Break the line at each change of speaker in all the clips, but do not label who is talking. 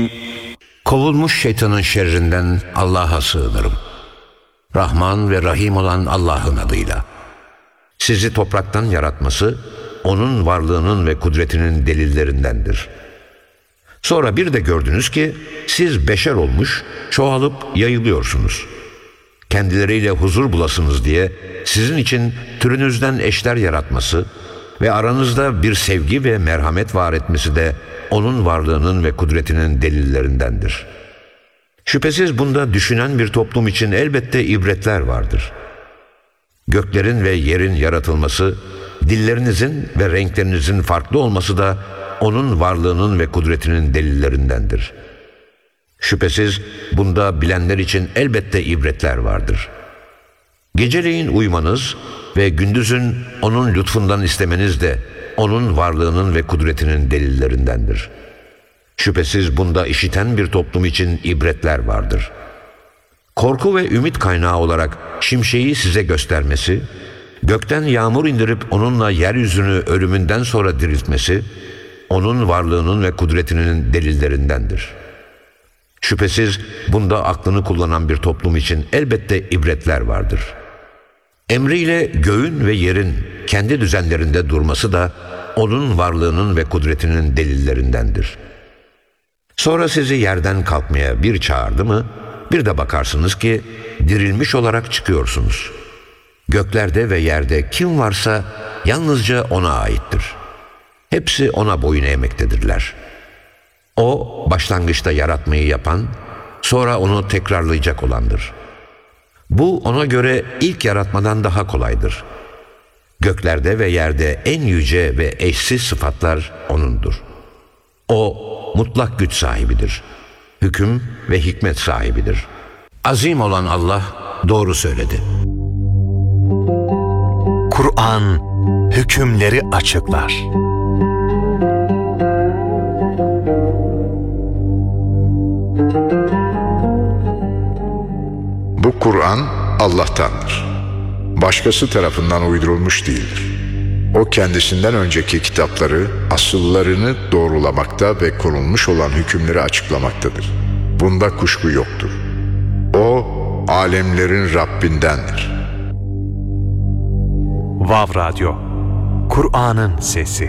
Kovulmuş şeytanın şerrinden Allah'a sığınırım. Rahman ve Rahim olan Allah'ın adıyla. Sizi topraktan yaratması, onun varlığının ve kudretinin delillerindendir. Sonra bir de gördünüz ki, siz beşer olmuş, çoğalıp yayılıyorsunuz. Kendileriyle huzur bulasınız diye sizin için türünüzden eşler yaratması ve aranızda bir sevgi ve merhamet var etmesi de onun varlığının ve kudretinin delillerindendir. Şüphesiz bunda düşünen bir toplum için elbette ibretler vardır. Göklerin ve yerin yaratılması, dillerinizin ve renklerinizin farklı olması da onun varlığının ve kudretinin delillerindendir. Şüphesiz bunda bilenler için elbette ibretler vardır. Geceleyin uyumanız ve gündüzün onun lütfundan istemeniz de onun varlığının ve kudretinin delillerindendir. Şüphesiz bunda işiten bir toplum için ibretler vardır. Korku ve ümit kaynağı olarak şimşeği size göstermesi, gökten yağmur indirip onunla yeryüzünü ölümünden sonra diriltmesi, onun varlığının ve kudretinin delillerindendir. Şüphesiz bunda aklını kullanan bir toplum için elbette ibretler vardır. Emriyle göğün ve yerin kendi düzenlerinde durması da onun varlığının ve kudretinin delillerindendir. Sonra sizi yerden kalkmaya bir çağırdı mı, bir de bakarsınız ki dirilmiş olarak çıkıyorsunuz. Göklerde ve yerde kim varsa yalnızca ona aittir. Hepsi ona boyun eğmektedirler. O başlangıçta yaratmayı yapan, sonra onu tekrarlayacak olandır. Bu ona göre ilk yaratmadan daha kolaydır. Göklerde ve yerde en yüce ve eşsiz sıfatlar O'nundur. O mutlak güç sahibidir. Hüküm ve hikmet sahibidir. Azim olan Allah doğru söyledi.
Kur'an hükümleri açıklar.
Bu Kur'an Allah'tandır. Başkası tarafından uydurulmuş değildir. O kendisinden önceki kitapları, asıllarını doğrulamakta ve konulmuş olan hükümleri açıklamaktadır. Bunda kuşku yoktur. O, alemlerin Rabbindendir.
Vav Radyo, Kur'an'ın sesi.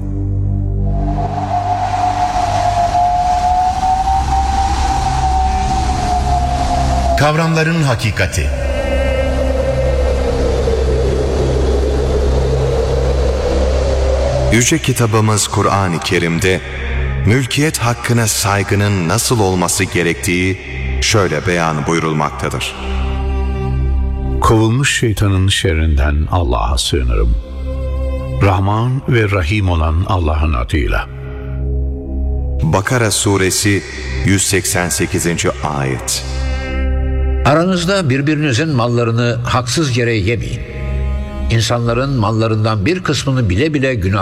Kavramların hakikati.
Yüce kitabımız Kur'an-ı Kerim'de mülkiyet hakkına saygının nasıl olması gerektiği şöyle beyan buyurulmaktadır.
Kovulmuş şeytanın şerrinden Allah'a sığınırım. Rahman ve Rahim olan Allah'ın adıyla.
Bakara suresi 188. ayet.
Aranızda birbirinizin mallarını haksız yere yemeyin. İnsanların mallarından bir kısmını bile bile günah